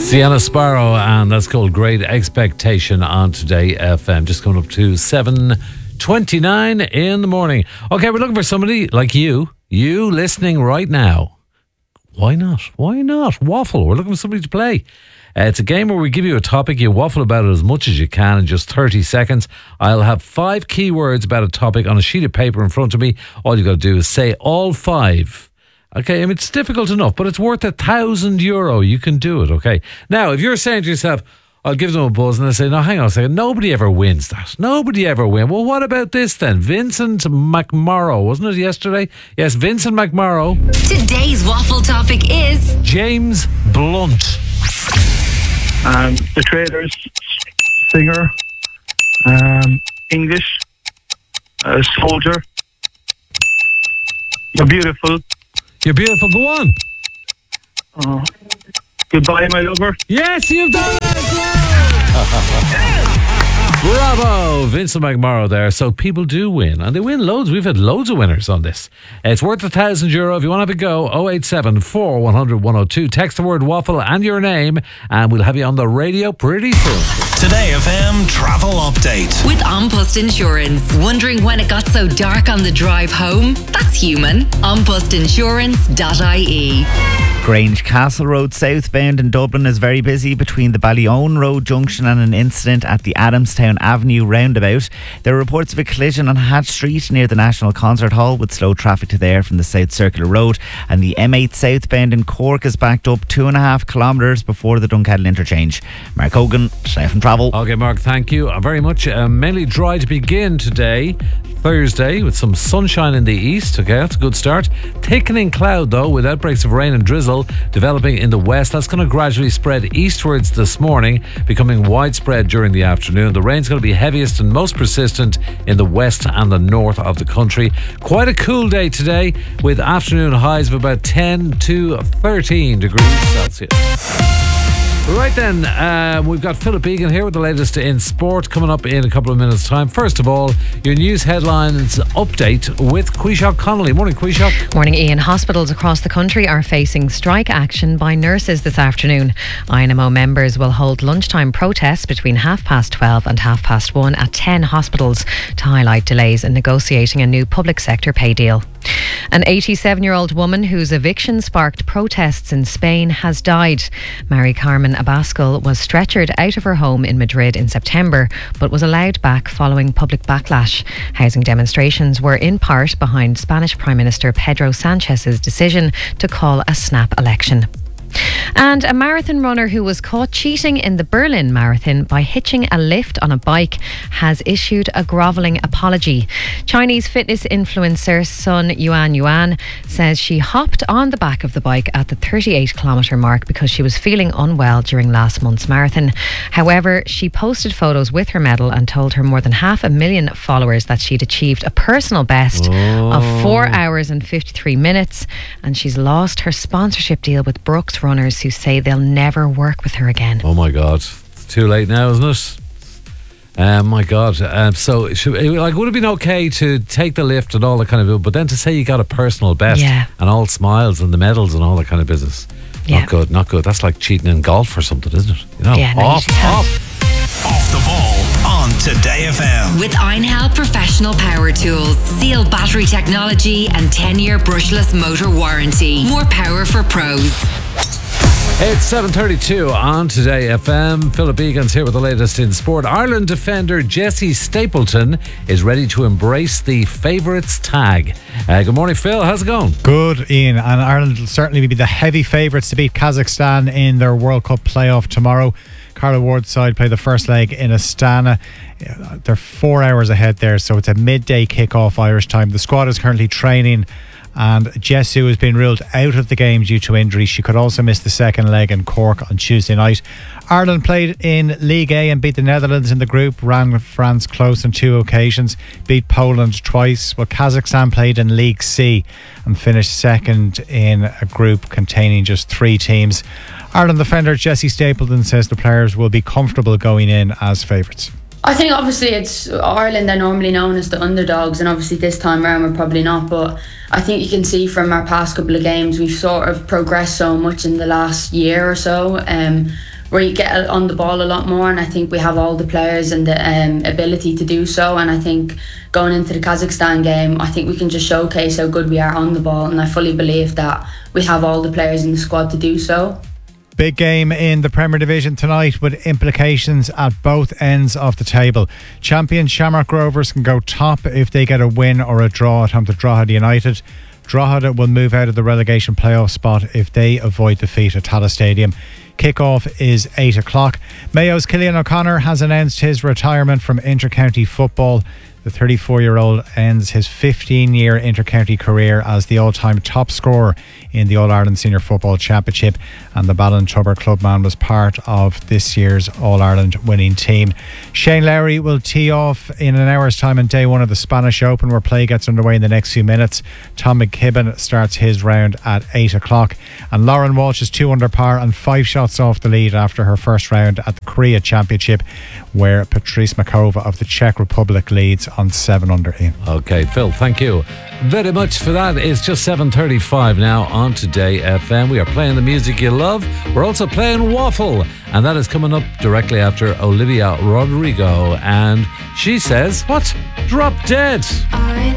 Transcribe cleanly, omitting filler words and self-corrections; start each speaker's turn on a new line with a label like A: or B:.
A: Sienna Sparrow, and that's called Great Expectation on Today FM. Just coming up to 7:29 in the morning. Okay, we're looking for somebody like you listening right now. Why not? Waffle. We're looking for somebody to play. It's a game where we give you a topic, you waffle about it as much as you can in just 30 seconds. I'll have 5 keywords about a topic on a sheet of paper in front of me. All you got to do is say all 5. Okay, I mean, it's difficult enough, but it's worth €1,000. You can do it, okay? Now, if you're saying to yourself, I'll give them a buzz, and they say, no, hang on a second, nobody ever wins that. Nobody ever wins. Well, what about this then? Vincent McMorrow, wasn't it yesterday? Yes, Vincent McMorrow.
B: Today's waffle topic is
A: James Blunt.
C: The Traders, singer, English, soldier. You're beautiful.
A: You're beautiful. Go on.
C: Goodbye, my lover.
A: Yes, you've done it. Bravo, Vincent McMorrow there. So people do win, and they win loads. We've had loads of winners on this. It's worth €1,000. If you want to have a go, 087 400 102. Text the word waffle and your name, and we'll have you on the radio pretty soon.
D: Today FM travel update
B: with An Post Insurance. Wondering when it got so dark on the drive home? That's human. AnPostInsurance.ie.
E: Grange Castle Road southbound in Dublin is very busy between the Ballyone Road junction and an incident at the Adamstown Avenue roundabout. There are reports of a collision on Hatch Street near the National Concert Hall with slow traffic to there from the South Circular Road, and the M8 southbound in Cork is backed up 2.5 kilometres before the Dunkettle interchange. Mark Hogan, Today FM Travel.
A: Okay, Mark, thank you very much. Mainly dry to begin today, Thursday, with some sunshine in the east. Okay, that's a good start. Thickening cloud though, with outbreaks of rain and drizzle developing in the west. That's going to gradually spread eastwards this morning, becoming widespread during the afternoon. The rain's going to be heaviest and most persistent in the west and the north of the country. Quite a cool day today, with afternoon highs of about 10 to 13 degrees Celsius. Right then, we've got Philip Egan here with the latest in sport coming up in a couple of minutes' time. First of all, your news headlines update with Quishok Connolly. Morning, Quishok.
F: Morning, Ian. Hospitals across the country are facing strike action by nurses this afternoon. INMO members will hold lunchtime protests between 12:30 and 1:30 at 10 hospitals to highlight delays in negotiating a new public sector pay deal. An 87-year-old woman whose eviction sparked protests in Spain has died. Mary Carmen Abascal was stretchered out of her home in Madrid in September, but was allowed back following public backlash. Housing demonstrations were in part behind Spanish Prime Minister Pedro Sanchez's decision to call a snap election. And a marathon runner who was caught cheating in the Berlin Marathon by hitching a lift on a bike has issued a grovelling apology. Chinese fitness influencer Sun Yuan says she hopped on the back of the bike at the 38-kilometre mark because she was feeling unwell during last month's marathon. However, she posted photos with her medal and told her more than 500,000 followers that she'd achieved a personal best of 4 hours and 53 minutes, and she's lost her sponsorship deal with Brooks Runners, who say they'll never work with her again.
A: Oh my God, it's too late now, isn't it? My God. So would it have been okay to take the lift and all that kind of, but then to say you got a personal best and all smiles and the medals and all that kind of business, not good. That's like cheating in golf or something, isn't it? You know, off
D: the ball on Today FM
B: with Einhell Professional Power Tools, Seal battery technology and 10-year brushless motor warranty. More power for pros.
A: It's 7:32 on Today FM. Philip Egan's here with the latest in sport. Ireland defender Jesse Stapleton is ready to embrace the favourites tag. Good morning, Phil. How's it going?
G: Good, Ian. And Ireland will certainly be the heavy favourites to beat Kazakhstan in their World Cup playoff tomorrow. Carla Ward's side play the first leg in Astana. They're 4 hours ahead there, so it's a midday kick-off Irish time. The squad is currently training, and Jessu has been ruled out of the game due to injury. She could also miss the second leg in Cork on Tuesday night. Ireland played in League A and beat the Netherlands in the group, ran France close on 2 occasions, beat Poland twice. Well, Kazakhstan played in League C and finished second in a group containing just 3 teams. Ireland defender Jesse Stapleton says the players will be comfortable going in as favourites.
H: I think obviously it's Ireland, they're normally known as the underdogs, and obviously this time around we're probably not, but I think you can see from our past couple of games we've sort of progressed so much in the last year or so. get on the ball a lot more, and I think we have all the players and the ability to do so. And I think going into the Kazakhstan game, I think we can just showcase how good we are on the ball, and I fully believe that we have all the players in the squad to do so.
G: Big game in the Premier Division tonight with implications at both ends of the table. Champion Shamrock Rovers can go top if they get a win or a draw at home to Drogheda United. Drogheda will move out of the relegation playoff spot if they avoid defeat at Tallaght Stadium. Kick-off is 8 o'clock. Mayo's Cillian O'Connor has announced his retirement from inter-county football. The 34-year-old ends his 15-year inter-county career as the all-time top scorer in the All-Ireland Senior Football Championship, and the Ballintubber clubman was part of this year's All-Ireland winning team. Shane Lowry will tee off in an hour's time on day one of the Spanish Open, where play gets underway in the next few minutes. Tom McKibben starts his round at 8 o'clock, and Lauren Walsh is 2 under par and 5 shots off the lead after her first round at the Korea Championship, where Patrice Makova of the Czech Republic leads on 7 under in.
A: Okay, Phil, thank you very much for that. It's just 7:35 now on Today FM. We are playing the music you love. We're also playing Waffle, and that is coming up directly after Olivia Rodrigo, and she says, what? Drop Dead.
I: I